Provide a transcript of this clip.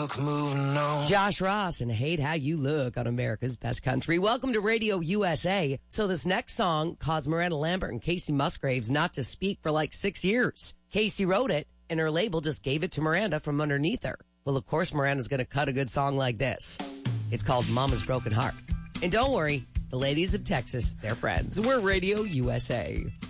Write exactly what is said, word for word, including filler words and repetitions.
look, moving on. Josh Ross and Hate How You Look on America's Best Country. Welcome to Radio U S A. So this next song caused Miranda Lambert and Casey Musgraves not to speak for like six years. Casey wrote it, and her label just gave it to Miranda from underneath her. Well, of course, Miranda's going to cut a good song like this. It's called Mama's Broken Heart. And don't worry, the ladies of Texas, they're friends. We're Radio U S A.